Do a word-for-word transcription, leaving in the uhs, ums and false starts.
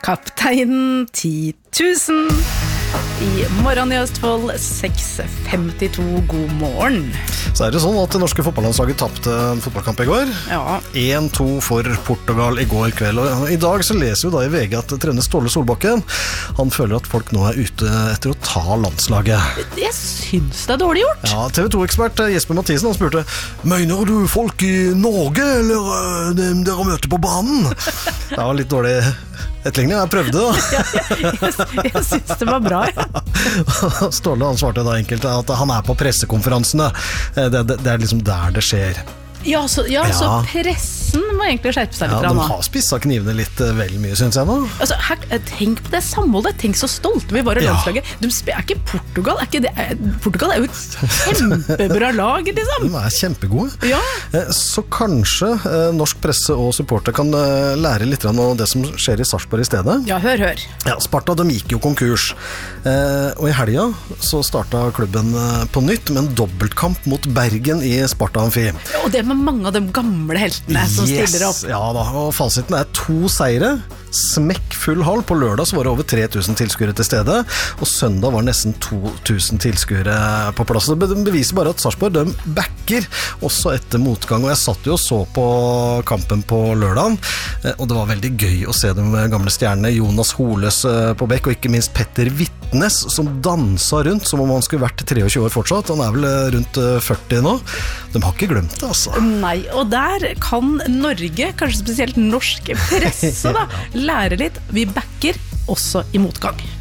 Kapteinen ti tusen I morgen I Østfold seks femtito. God morgen. Så er det sånn at det norske fotballandslaget tappte en fotballkamp I går. Ja. en to for Portugal I går kveld. Og I dag så leser vi da I V G at trener Ståle Solbakken, han føler at folk nå er ute etter å ta landslaget. Jeg synes det er dårlig gjort. Ja, T V to-ekspert Jesper Mathisen, han spurte, mener du folk I Norge, eller uh, dem dere møter på banen? Det var litt dårlig etterligning, jeg prøvde da. Ja, jeg, jeg, jeg synes det var bra, ja. Ståle, han svarte da enkelt at han er på pressekonferansene. Det, det, det er liksom der det skjer. Ja, så, ja, Ja. så pressen må egentlig skjerpe seg litt. Ja, de Rana. har spisset knivene litt uh, vel mye, synes jeg nå. Altså, her, tenk på det samholdet. Tenk så stolte vi var I Ja. landslaget. De sp- er ikke Portugal. Er ikke det, er, Portugal er jo et kjempebra lag, liksom. De er kjempegode. Ja. Eh, Så kanskje eh, norsk presse og supporter kan eh, lære litt om det som skjer I Sarpsborg I stedet. Ja, hør, hør. Ja, Sparta, de gikk jo konkurs. Eh, og I helga så startet klubben eh, på nytt med en dobbeltkamp mot Bergen I Sparta Amfi. Og det med mange av de gamle heltene som stiller opp. Ja da, og fasiten er to seire, smekk full hall. På lørdag så var det over tre tusen tilskuere til stede, og søndag var nesten to tusen tilskuere på plass. Det beviser bare at Sarpsborg, de backer også etter motgang, og jeg satt jo og så på kampen på lørdagen, og det var veldig gøy å se de gamle stjernene, Jonas Holes på bekk, og ikke minst Petter Wittnes, som dansa rundt som om han skulle vært treogtjue år fortsatt. Han er vel rundt førti nå. De har ikke glemt det, altså. Nei, og der kan Norge, kanskje spesielt norsk presse da, lære litt. Vi backer også I motgang.